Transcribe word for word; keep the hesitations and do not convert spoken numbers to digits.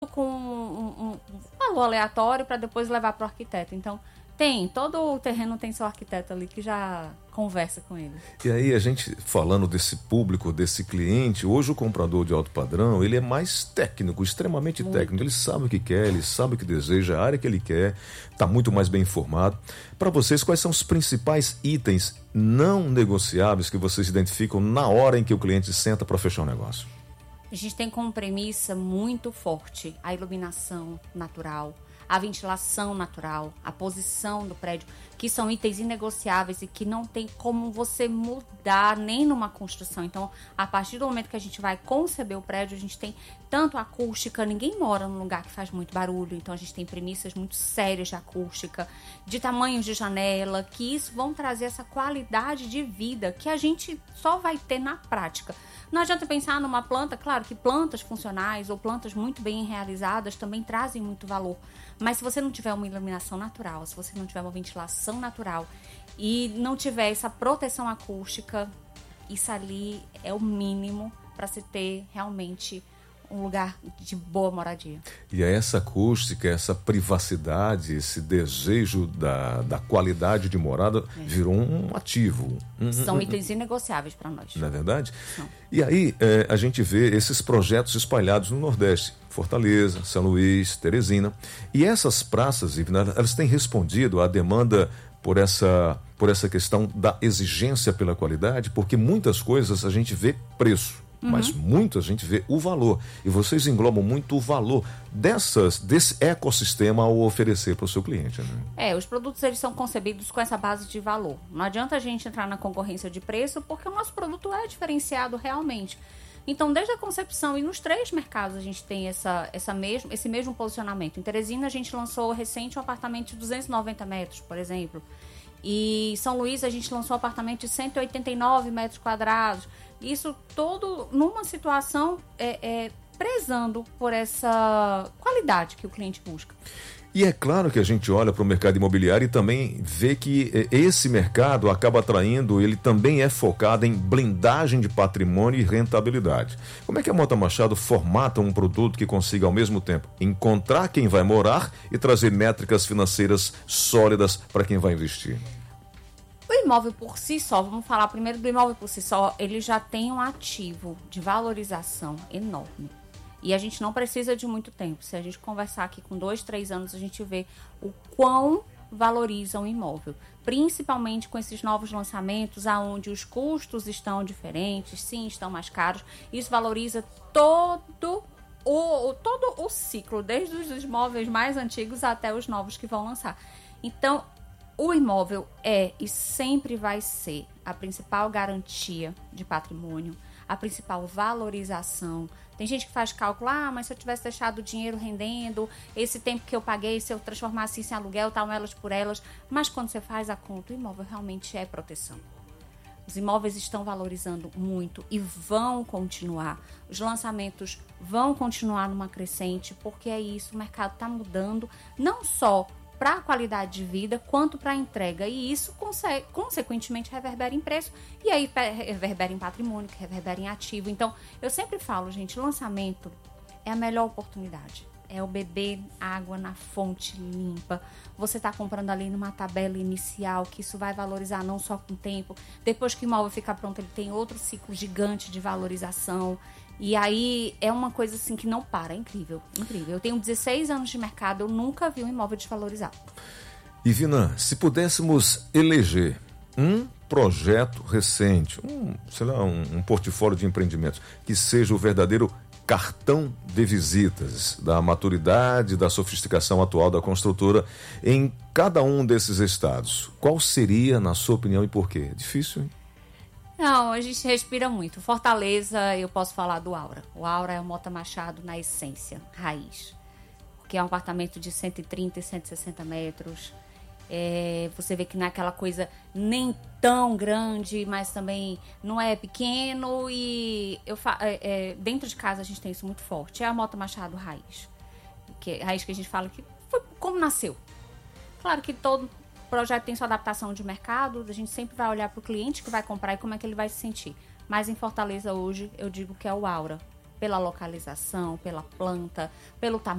com um, um, um valor aleatório para depois levar para o arquiteto. Então, tem, todo o terreno tem seu arquiteto ali que já conversa com ele. E aí a gente falando desse público, desse cliente, hoje o comprador de alto padrão, ele é mais técnico, extremamente muito. técnico, ele sabe o que quer, ele sabe o que deseja, a área que ele quer, está muito mais bem informado. Para vocês, quais são os principais itens não negociáveis que vocês identificam na hora em que o cliente senta para fechar o negócio? A gente tem como premissa muito forte a iluminação natural, a ventilação natural, a posição do prédio, que são itens inegociáveis e que não tem como você mudar nem numa construção. Então, a partir do momento que a gente vai conceber o prédio, a gente tem tanto a acústica, ninguém mora num lugar que faz muito barulho, então a gente tem premissas muito sérias de acústica, de tamanhos de janela, que isso vão trazer essa qualidade de vida que a gente só vai ter na prática. Não adianta pensar numa planta, claro que plantas funcionais ou plantas muito bem realizadas também trazem muito valor. Mas se você não tiver uma iluminação natural, se você não tiver uma ventilação natural e não tiver essa proteção acústica, isso ali é o mínimo para se ter realmente um lugar de boa moradia. E é essa acústica, essa privacidade, esse desejo da, da qualidade de morada é. virou um ativo. Um, São um, itens inegociáveis para nós. Não é verdade? Não. E aí é, a gente vê esses projetos espalhados no Nordeste, Fortaleza, São Luís, Teresina. E essas praças, elas têm respondido à demanda por essa, por essa questão da exigência pela qualidade, porque muitas coisas a gente vê preço. Uhum. Mas muito a gente vê o valor. E vocês englobam muito o valor dessas, desse ecossistema ao oferecer para o seu cliente. Né? É, os produtos eles são concebidos com essa base de valor. Não adianta a gente entrar na concorrência de preço, porque o nosso produto é diferenciado realmente. Então, desde a concepção, e nos três mercados a gente tem essa, essa mesmo, esse mesmo posicionamento. Em Teresina, a gente lançou recente um apartamento de duzentos e noventa metros, por exemplo. E em São Luís, a gente lançou um apartamento de cento e oitenta e nove metros quadrados. Isso todo numa situação é, é, prezando por essa qualidade que o cliente busca. E é claro que a gente olha para o mercado imobiliário e também vê que esse mercado acaba atraindo, ele também é focado em blindagem de patrimônio e rentabilidade. Como é que a Mota Machado formata um produto que consiga ao mesmo tempo encontrar quem vai morar e trazer métricas financeiras sólidas para quem vai investir? O imóvel por si só, vamos falar primeiro do imóvel por si só, ele já tem um ativo de valorização enorme. E a gente não precisa de muito tempo. Se a gente conversar aqui com dois, três anos, a gente vê o quão valoriza um imóvel. Principalmente com esses novos lançamentos, onde os custos estão diferentes, sim, estão mais caros. Isso valoriza todo o, todo o ciclo, desde os imóveis mais antigos até os novos que vão lançar. Então, o imóvel é e sempre vai ser a principal garantia de patrimônio, a principal valorização. Tem gente que faz cálculo, ah, mas se eu tivesse deixado o dinheiro rendendo, esse tempo que eu paguei, se eu transformasse isso em aluguel, tal, elas por elas. Mas quando você faz a conta, o imóvel realmente é proteção. Os imóveis estão valorizando muito e vão continuar. Os lançamentos vão continuar numa crescente, porque é isso, o mercado está mudando, não só para a qualidade de vida, quanto para a entrega. E isso, conse- consequentemente, reverbera em preço. E aí, reverbera em patrimônio, que reverbera em ativo. Então, eu sempre falo, gente, lançamento é a melhor oportunidade. É o beber água na fonte limpa. Você está comprando ali numa tabela inicial, que isso vai valorizar não só com o tempo. Depois que o imóvel ficar pronto, ele tem outro ciclo gigante de valorização. E aí é uma coisa assim que não para, é incrível, incrível. Eu tenho dezesseis anos de mercado, eu nunca vi um imóvel desvalorizado. E Vina, se pudéssemos eleger um projeto recente, um, sei lá, um, um portfólio de empreendimentos, que seja o verdadeiro cartão de visitas da maturidade, da sofisticação atual da construtora em cada um desses estados, qual seria, na sua opinião, e por quê? Difícil, hein? Não, a gente respira muito. Fortaleza, eu posso falar do Aura. O Aura é o Mota Machado na essência, raiz. Porque é um apartamento de cento e trinta e cento e sessenta metros. É, você vê que não é aquela coisa nem tão grande, mas também não é pequeno. E eu fa- é, é, dentro de casa a gente tem isso muito forte. É a Mota Machado raiz. Que, raiz que a gente fala que foi como nasceu. Claro que todo o projeto tem sua adaptação de mercado, a gente sempre vai olhar para o cliente que vai comprar e como é que ele vai se sentir. Mas em Fortaleza hoje eu digo que é o Aura, pela localização, pela planta, pelo tamanho.